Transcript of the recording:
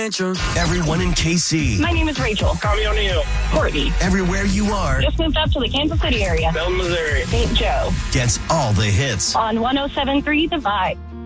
Everyone in KC. My name is Rachel. Tommy O'Neill. Courtney. Everywhere you are. Just moved up to the Kansas City area. Bell, Missouri. St. Joe. Gets all the hits. On 107.3 The Vibe.